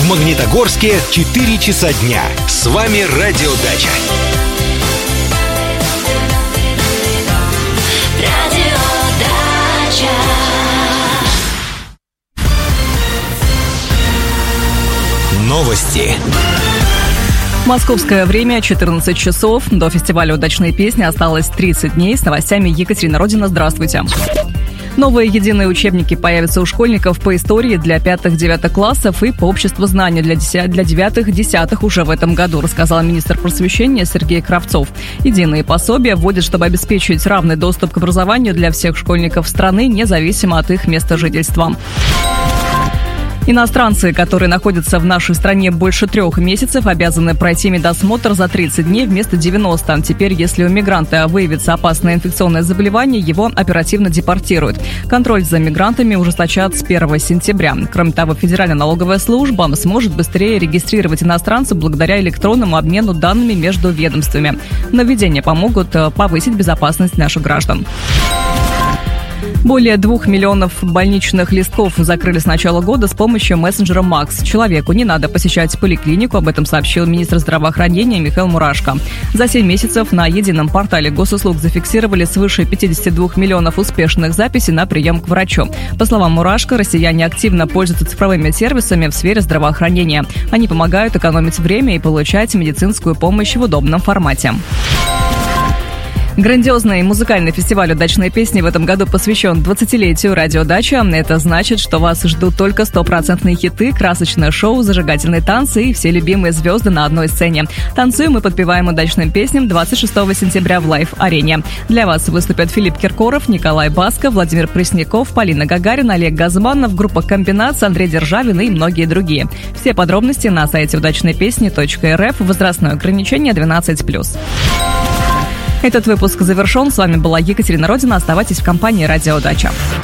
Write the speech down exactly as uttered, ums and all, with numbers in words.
В Магнитогорске четыре часа дня. С вами Радио Дача. Новости. Московское время четырнадцать часов. До фестиваля «Удачные песни» осталось тридцать дней. С новостями Екатерина Родина. Здравствуйте. Новые единые учебники появятся у школьников по истории для пятых-девятых классов и по обществу знания для девятых-десятых уже в этом году, рассказал министр просвещения Сергей Кравцов. Единые пособия вводят, чтобы обеспечить равный доступ к образованию для всех школьников страны, независимо от их места жительства. Иностранцы, которые находятся в нашей стране больше трех месяцев, обязаны пройти медосмотр за тридцать дней вместо девяноста. Теперь, если у мигранта выявится опасное инфекционное заболевание, его оперативно депортируют. Контроль за мигрантами ужесточат с первого сентября. Кроме того, Федеральная налоговая служба сможет быстрее регистрировать иностранцев благодаря электронному обмену данными между ведомствами. Нововведения помогут повысить безопасность наших граждан. Более двух миллионов больничных листков закрыли с начала года с помощью мессенджера Макс. Человеку не надо посещать поликлинику, об этом сообщил министр здравоохранения Михаил Мурашко. За семь месяцев на едином портале госуслуг зафиксировали свыше пятьдесят два миллионов успешных записей на прием к врачу. По словам Мурашко, россияне активно пользуются цифровыми сервисами в сфере здравоохранения. Они помогают экономить время и получать медицинскую помощь в удобном формате. Грандиозный музыкальный фестиваль «Удачные песни» в этом году посвящен двадцатилетию «Радио Дача». Это значит, что вас ждут только стопроцентные хиты, красочное шоу, зажигательные танцы и все любимые звезды на одной сцене. Танцуем и подпеваем удачным песням двадцать шестого сентября в Лайв-арене. Для вас выступят Филипп Киркоров, Николай Басков, Владимир Пресняков, Полина Гагарина, Олег Газманов, группа «Комбинат», Андрей Державин и многие другие. Все подробности на сайте удачные песни точка эр эф. Возрастное ограничение двенадцать плюс. Этот выпуск завершен. С вами была Екатерина Родина. Оставайтесь в компании «Радио Дача».